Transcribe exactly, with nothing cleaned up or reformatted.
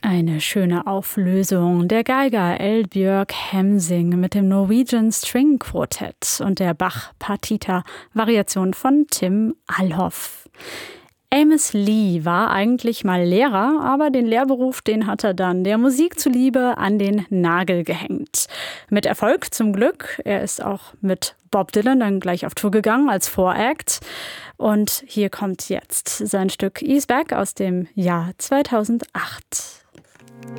Eine schöne Auflösung. Der Geiger Eldbjørg Hemsing mit dem Norwegian String Quartet und der Bach-Partita-Variation von Tim Alhoff. Amos Lee war eigentlich mal Lehrer, aber den Lehrberuf, den hat er dann der Musik zuliebe an den Nagel gehängt. Mit Erfolg zum Glück. Er ist auch mit Bob Dylan dann gleich auf Tour gegangen als Voract. Und hier kommt jetzt sein Stück He's Back aus dem Jahr zweitausendacht.